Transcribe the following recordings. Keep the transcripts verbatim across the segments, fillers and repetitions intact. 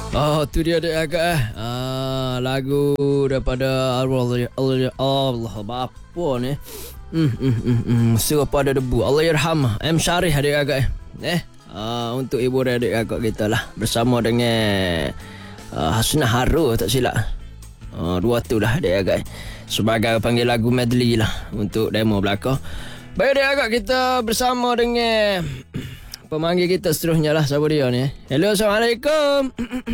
Oh, tu dia dek agak eh. Ah, lagu daripada Allah Allah Allah apa ni? Hmm, hmm, hmm, hmm. Siapa pada debu. Allah yarham. M Syarih dek agak eh. Eh, ah, untuk ibu adik agak kita lah bersama dengan uh, Hasnah Haru tak silap. Ah, dua tu lah dek agak. Sebagai panggil lagu medley lah untuk demo belakang. Baik dek agak kita bersama dengan pemanggil kita seterusnya lah. Siapa dia ni? Hello, Assalamualaikum.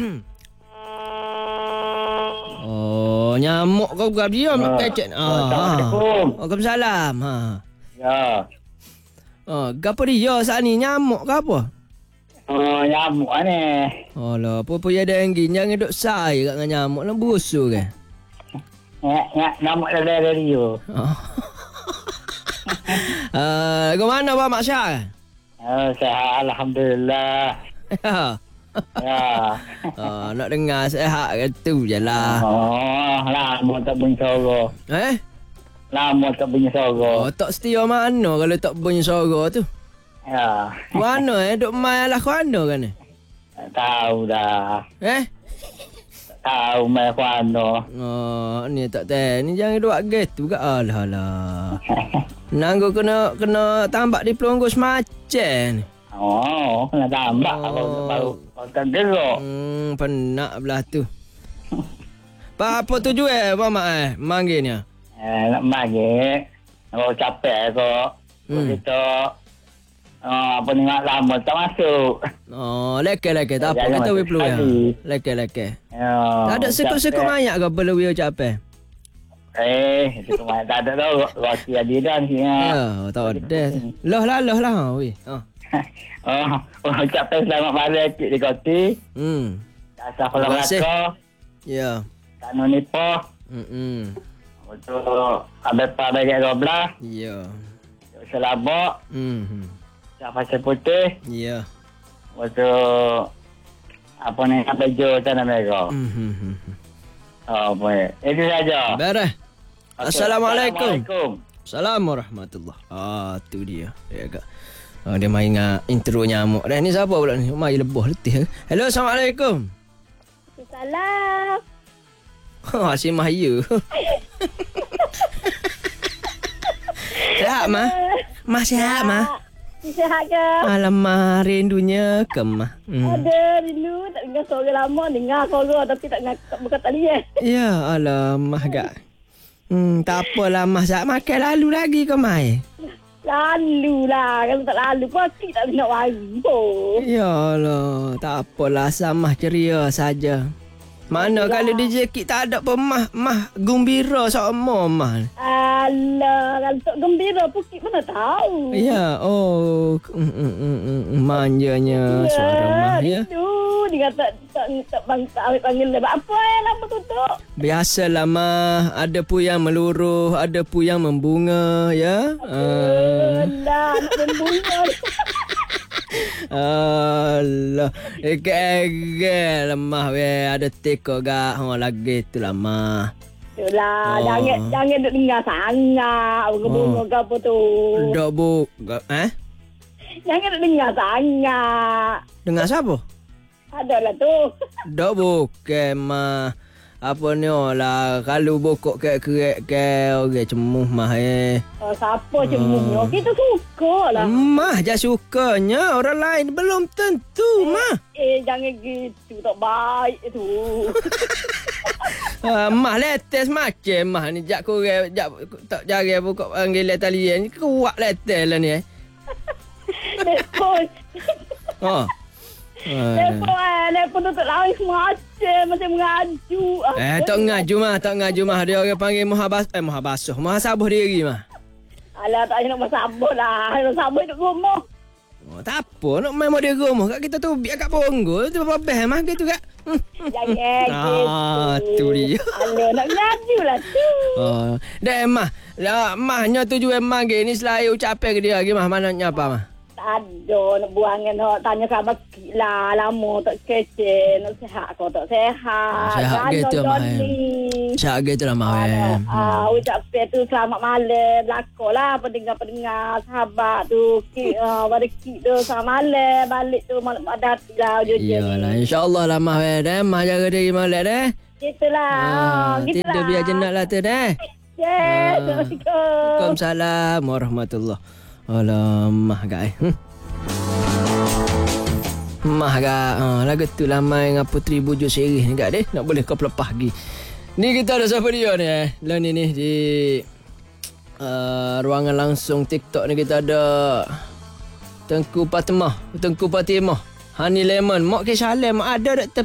Oh, nyamuk kau bukan dia. Ah. Kecek. Ah. Assalamualaikum. Waalaikumsalam. Ha. Ya. Oh, gapo dia saat ni? Nyamuk ke apa? Oh, nyamuk ni. Alah, apa-apa ya denggi. Jangan duk say kat dengan nyamuk. Nak busuk ke? Nyak, nyak, nyamuk dah dari dia. Oh. Ah, ke mana Pak Mak Syah? Oh, sehat. Alhamdulillah. Ya. Ya. Oh, nak dengar sehat ke tu je lah. Oh, lama tak bunyi suara. Eh? Lama tak bunyi suara. Oh, tak setia mana kalau tak bunyi suara tu? Ya. Mana eh? Duk main lah mana kan ni? Tak tahu dah. Eh? Tak tahu main kuano. Oh, ni tak tahu. Ni jangan buat gitu ke. Alah lah. Nanggu kena kena tambak di pelunggu semacam ni. Oh, kena tambah. Oh. Baru, baru, baru tak gerok. Hmm, penak belah tu. Pak, apa tuju eh, Pak Mak eh? Manggilnya. Eh, nak bagi. Kalau capek kok. Hmm. Kita, oh, apa ni, nak lama tak masuk. Oh, leke-leke. Tak apa. Jangan Kita masuk wih peluh ya. sekali. Leke-leke. Ya, Tak ada sekut-sekut capek. banyak ke perlu dia capek? Eh, itu cuma tak ada tau. Roti ada dah ni. Ya, tak ada. Loh lah, loh lah. Wih. Oh. Oh, oh, capek selamat malam cik di koti. Hmm. Asal kalau Terima kasih. raka, Ya. tak nak nipu. Hmm. Untuk habis pada bagian dua belas, Ya. selabak, Hmm. cat pasir putih. Ya. Untuk apa ni, baju tanah merah. Hmm. Oh, boleh. Itu saja. Beres. Okey, Assalamualaikum. Assalamualaikum. Assalamualaikum warahmatullahi. Ah, tu dia. Dia agak. Oh, dia main ingat intro nyamuk. Dan ni siapa pula ni? Mai lebah letih. Hello, Assalamualaikum. Salam. Ha, si Mahyu. Sehat, Mah? Mah sehat, Mah? Sihat ke? Alamak, rindunya ke, Mah? Hmm. Ada rindu tak dengar suara lama. Dengar suara tapi tak dengar bukan tadi eh. Ya, alamak, gak. Hmm, tak apalah, Mah. Saat makan lalu lagi ke, Mah? Lalu lah. Kalau tak lalu pun cik tak nak wari pun. Ya Allah, tak apalah, samah ceria saja. Mana Ya. kalau D J Kik tak ada pun mah, mah gembira sama mah. Alah, kalau tak gembira pun cik mana tahu. Ya, oh, mm, mm, mm, mm, manjanya suara mah ya. Rindu. Dia kata tak tak bang tak ambil panggil lebat apa eh lama tutup. Biasalah mah, ada pun yang meluruh, ada pun yang membunga ya. Uh, Alah, nak membunga. Allah, ege lemah we ada teko gak ha lagi tu lah mah. Itulah, Oh. jangan jangan duk dengar sangat bunga-bunga ke apa tu. Dok bu, eh? Jangan duk dengar sangat. Dengar siapa? Adalah tu. Dok bukan mah. Apa ni lah, kalau bokok ke kerek ke orang cemuh mah eh. Oh, siapa cemunya? Kita suka lah. Mah je sukanya, orang lain belum tentu mah. Eh, jangan gitu. Tak baik tu. Uh, mah letes macam mah ni jak korang jak tak jari pokok panggil talian ni kuat letes lah ni eh. Telefon. Ha. Telefon eh. Telefon tu tak lari semacam. Macam mengaju. Eh tak ngaju mah, tak ngaju mah dia orang panggil muhabas eh muhabasuh, muhasabah diri mah. Alah, tak nak bersabar lah. Nak sabar duduk rumah. Oh, tak apa nak main model rumah kat kita tu biar kat Ponggol tu apa best mah gitu kak. Hmm. Jangan Ah, gitu. tu dia. Alah, nak mengaju lah tu. Oh, dah mah. Lah mahnya tuju emang ke ni selalu ucapan ke dia lagi mah mana nyapa mah. Tak ada nak buang nak tanya khabar lah lama tak kece nak sihat kau tak sihat. Sihat gitu mah. Sihat gitu lah mah. Ah, ucap tu selamat malam. Lakolah pendengar-pendengar sahabat tu. Ki ah pada ki tu selamat malam. Balik tu malam adat lah jujur. Iyalah insya-Allah lah mah dah. Mah jaga diri malam dah. Gitulah. Ah, Gitulah. tidur biar jenak lah tu dah. Yes, Assalamualaikum. Waalaikumsalam warahmatullahi. Alamak guys. Hmm. Mah gak uh, lagu tu lamai dengan Putri Bujuk Seri ni gak deh. Nak boleh kau pelepah lagi. Ni kita ada siapa dia ni eh. Lah ni ni di uh, ruangan langsung TikTok ni kita ada Tengku Fatimah, Tengku Fatimah, Hani Lemon, Mak Kisah Lemon ada dak